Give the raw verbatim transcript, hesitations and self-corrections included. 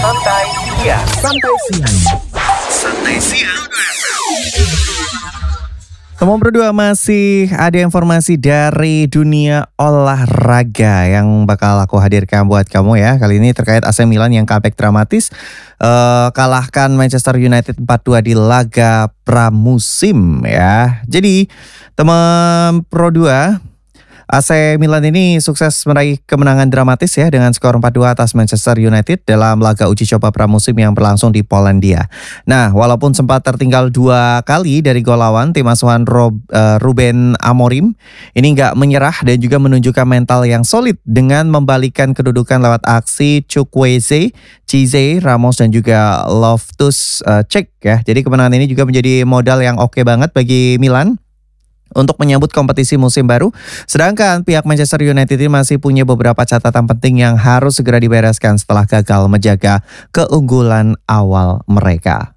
Santai siang. Santai siang. Santai siang. Teman berdua, masih ada informasi dari dunia olahraga yang bakal aku hadirkan buat kamu ya. Kali ini terkait A C Milan yang comeback dramatis, uh, kalahkan Manchester United empat dua di laga pramusim ya. Jadi teman Pro dua, A C Milan ini sukses meraih kemenangan dramatis ya dengan skor empat dua atas Manchester United dalam laga uji coba pramusim yang berlangsung di Polandia. Nah, walaupun sempat tertinggal dua kali dari gol lawan, tim asuhan Rob, uh, Ruben Amorim ini nggak menyerah dan juga menunjukkan mental yang solid dengan membalikan kedudukan lewat aksi Chukwueze, Chize, Ramos dan juga Loftus uh, Cheek ya. Jadi kemenangan ini juga menjadi modal yang oke banget bagi Milan untuk menyambut kompetisi musim baru. Sedangkan pihak Manchester United ini masih punya beberapa catatan penting yang harus segera dibereskan setelah gagal menjaga keunggulan awal mereka.